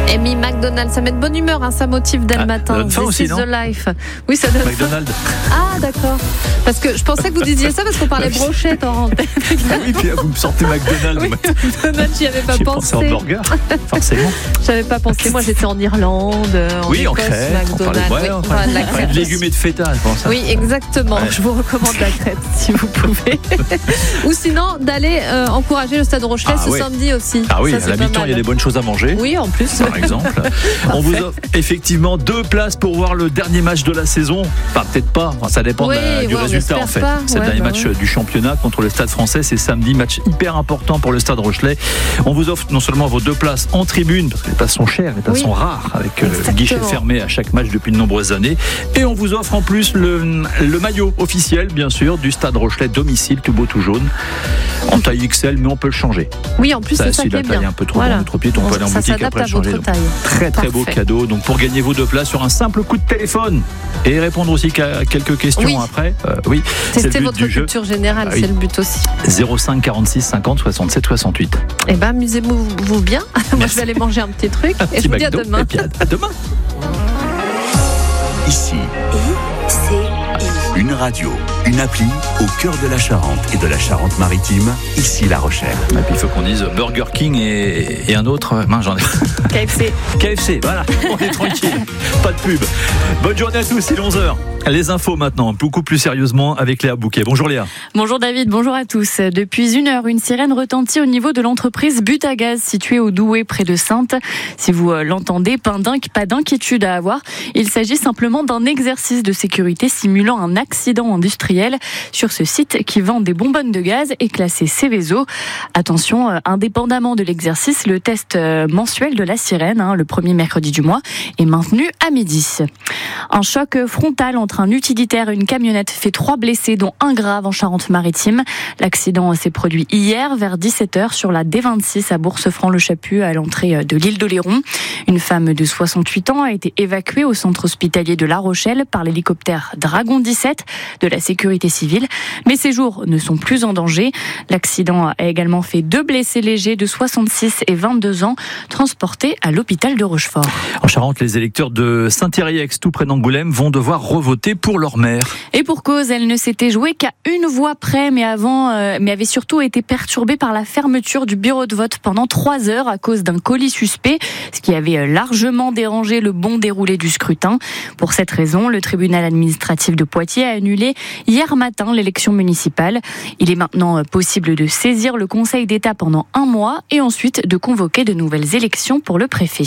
Amy McDonald, ça met de bonne humeur, hein, ça motive dès le matin. Ça donne faim aussi, This is non ? the life. Oui, ça donne McDonald's. Ah, d'accord. Parce que je pensais que vous disiez ça parce qu'on parlait brochette en antenne. Ah oui, puis vous me sortez McDonald's. Oui, McDonald's, j'y avais pas J'ai pensé. pensé en burger, forcément. J'avais pas pensé. Moi, j'étais en Irlande, en Oui, en Écosse, crête. McDonald's. On parlait, Oui, voilà, de la on parlait crête. de légumes et de feta, je pense. Oui, exactement. Ouais. Je vous recommande la crête si vous pouvez. Ou sinon, d'aller encourager le Stade Rochelais ce samedi aussi. Ah oui, Ça, à c'est la pas mi-temps, mal. il y a des bonnes choses à manger. Oui, en plus. Par exemple. On vous offre effectivement 2 places pour voir le dernier match de la saison. Enfin, peut-être pas. Enfin, ça dépend du résultat en fait. C'est le dernier match du championnat contre le Stade Français. C'est samedi, match hyper important pour le Stade Rochelais. On vous offre non seulement vos 2 places en tribune, parce que les places sont chères, les places sont rares, avec guichet fermé à chaque match depuis de nombreuses années. Et on vous offre en plus le maillot officiel, bien sûr, du Stade Rochelais domicile, tout beau, tout jaune. En taille XL, mais on peut le changer. Oui, en plus, c'est ça si qui est la taille bien. est un peu trop grande ou trop petite, on peut aller en ça boutique s'adapte après à le changer. votre taille. Très très beau cadeau. Donc pour gagner vos 2 places sur un simple coup de téléphone et répondre aussi à quelques questions après. Oui. Testez votre culture générale, c'est le but aussi. 05 46 50 67 68. Eh ben, amusez-vous bien. Moi, je vais aller manger un petit truc et je vous dis à demain. Et puis à demain. Ici. Une radio, une appli au cœur de la Charente et de la Charente-Maritime, ici La Rochelle. Et puis il faut qu'on dise Burger King et un autre. Mince, j'en ai. KFC, voilà, on est tranquille. Pas de pub. Bonne journée à tous, il est 11h. Les infos maintenant, beaucoup plus sérieusement avec Léa Bouquet. Bonjour Léa. Bonjour David, bonjour à tous. Depuis 1 heure, une sirène retentit au niveau de l'entreprise Butagaz située au Douai près de Saintes. Si vous l'entendez, pas d'inquiétude à avoir. Il s'agit simplement d'un exercice de sécurité simulant un accident industriel sur ce site qui vend des bonbonnes de gaz et classé Céveso. Attention, indépendamment de l'exercice, le test mensuel de la sirène, le premier mercredi du mois, est maintenu à midi. Un choc frontal entre un utilitaire et une camionnette fait 3 blessés, dont 1 grave en Charente-Maritime. L'accident s'est produit hier vers 17h sur la D26 à Bourse-Franc-le-Chaput à l'entrée de l'île d'Oléron. Une femme de 68 ans a été évacuée au centre hospitalier de La Rochelle par l'hélicoptère Dragon 17 de la sécurité civile. Mais ses jours ne sont plus en danger. L'accident a également fait 2 blessés légers de 66 et 22 ans transportés à l'hôpital de Rochefort. En Charente, les électeurs de Saint-Thierry-Ex, tout près d'Angoulême, vont devoir revoter pour leur maire. Et pour cause, elle ne s'était jouée qu'à 1 voix près, mais avait surtout été perturbée par la fermeture du bureau de vote pendant 3 heures à cause d'un colis suspect, ce qui avait largement dérangé le bon déroulé du scrutin. Pour cette raison, le tribunal administratif de Poitiers a annulé hier matin l'élection municipale. Il est maintenant possible de saisir le Conseil d'État pendant 1 mois et ensuite de convoquer de nouvelles élections pour le préfet.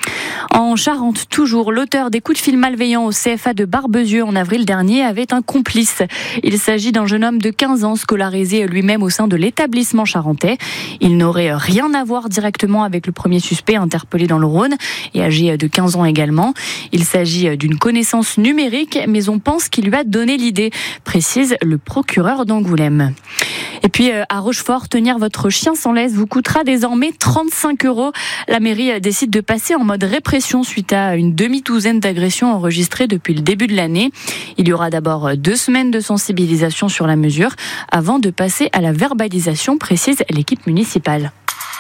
En Charente, toujours, l'auteur des coups de fil malveillants au CFA de Barbezieux en avril dernier avait un complice. Il s'agit d'un jeune homme de 15 ans scolarisé lui-même au sein de l'établissement charentais. Il n'aurait rien à voir directement avec le premier suspect interpellé dans le Rhône et âgé de 15 ans également. Il s'agit d'une connaissance numérique, mais on pense qu'il lui a donné l'idée, précise le procureur d'Angoulême. Et puis à Rochefort, tenir votre chien sans laisse vous coûtera désormais 35 €. La mairie décide de passer en mode répression suite à une demi-douzaine d'agressions enregistrées depuis le début de l'année. Il y aura d'abord 2 semaines de sensibilisation sur la mesure avant de passer à la verbalisation, précise l'équipe municipale.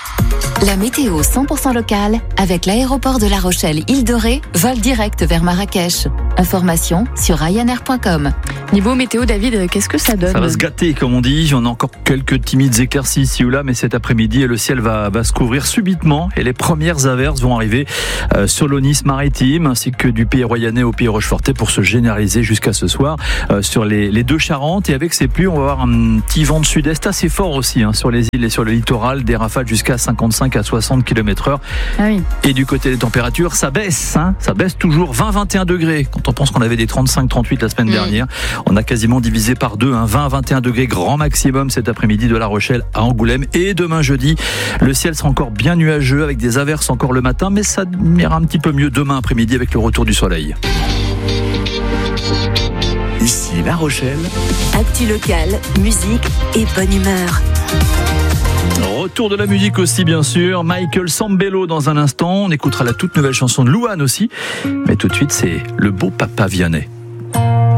La météo 100% locale avec l'aéroport de La Rochelle Île de Ré, vol direct vers Marrakech. Information sur ryanair.com. Niveau météo, David, qu'est-ce que ça donne ? Ça va se gâter, comme on dit. On a encore quelques timides éclaircies ici ou là, mais cet après-midi, le ciel va se couvrir subitement et les premières averses vont arriver sur l'Aunis-Maritime ainsi que du Pays Royannais au Pays Rochefortais pour se généraliser jusqu'à ce soir sur les 2 Charentes. Et avec ces pluies, on va avoir un petit vent de sud-est assez fort aussi sur les îles et sur le littoral, des rafales jusqu'à 55 à 60 km/h. Ah oui. Et du côté des températures, ça baisse. Ça baisse toujours 20-21 degrés. Quand on pense qu'on avait des 35-38 la semaine dernière, on a quasiment divisé par 2. 20 à 21 degrés grand maximum cet après-midi de La Rochelle à Angoulême. Et demain jeudi, le ciel sera encore bien nuageux avec des averses encore le matin, mais ça ira un petit peu mieux demain après-midi avec le retour du soleil. Ici La Rochelle. Actu locale, musique et bonne humeur. Retour de la musique aussi, bien sûr. Michael Sambello dans un instant. On écoutera la toute nouvelle chanson de Louane aussi. Mais tout de suite, c'est le beau Papa Vianney.